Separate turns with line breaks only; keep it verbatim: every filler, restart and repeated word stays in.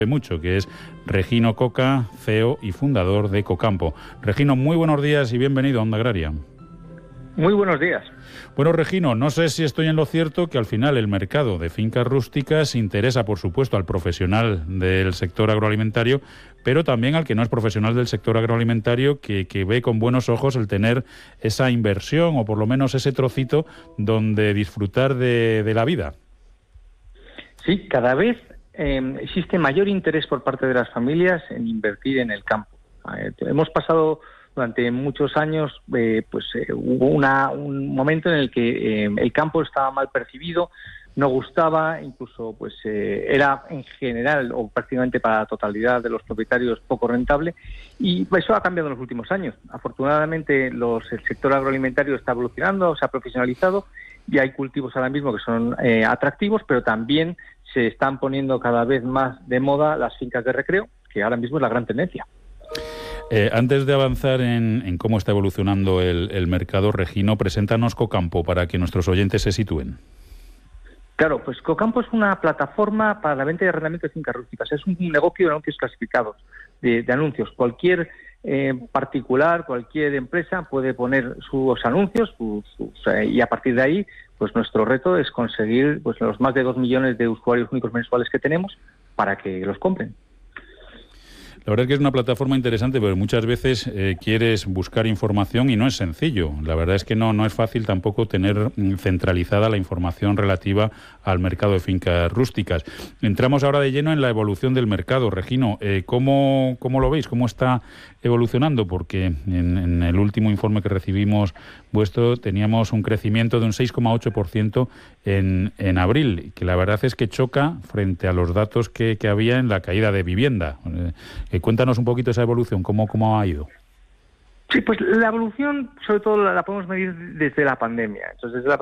mucho, que es Regino Coca, C E O y fundador de Cocampo. Regino, muy buenos días y bienvenido a Onda Agraria.
Muy buenos días.
Bueno, Regino, no sé si estoy en lo cierto que al final el mercado de fincas rústicas interesa, por supuesto, al profesional del sector agroalimentario, pero también al que no es profesional del sector agroalimentario, que, que ve con buenos ojos el tener esa inversión o por lo menos ese trocito donde disfrutar de, de la vida.
Sí, cada vez eh, existe mayor interés por parte de las familias en invertir en el campo. Eh, hemos pasado durante muchos años, eh, pues eh, hubo una, un momento en el que eh, el campo estaba mal percibido, no gustaba, incluso pues eh, era en general o prácticamente para la totalidad de los propietarios poco rentable, y eso ha cambiado en los últimos años. Afortunadamente los, el sector agroalimentario está evolucionando, se ha profesionalizado y hay cultivos ahora mismo que son eh, atractivos, pero también se están poniendo cada vez más de moda las fincas de recreo, que ahora mismo es la gran tendencia.
Eh, antes de avanzar en, en cómo está evolucionando el, el mercado, Regino, preséntanos Cocampo para que nuestros oyentes se sitúen.
Claro, pues Cocampo es una plataforma para la venta y arrendamiento de fincas rústicas. Es un negocio de anuncios clasificados, de, de anuncios. Cualquier eh, particular, cualquier empresa puede poner sus anuncios sus, sus, eh, y a partir de ahí, pues nuestro reto es conseguir pues los más de dos millones de usuarios únicos mensuales que tenemos para que los compren.
La verdad es que es una plataforma interesante, pero muchas veces eh, quieres buscar información y no es sencillo. La verdad es que no, no es fácil tampoco tener centralizada la información relativa al mercado de fincas rústicas. Entramos ahora de lleno en la evolución del mercado. Regino, eh, ¿cómo, ¿cómo lo veis? ¿Cómo está evolucionando? Porque en, en el último informe que recibimos vuestro teníamos un crecimiento de un seis coma ocho por ciento en, en abril, que la verdad es que choca frente a los datos que, que había en la caída de vivienda. Eh, Eh, cuéntanos un poquito esa evolución, ¿cómo, cómo ha ido?
Sí, pues la evolución sobre todo la, la podemos medir desde la pandemia. Entonces, desde la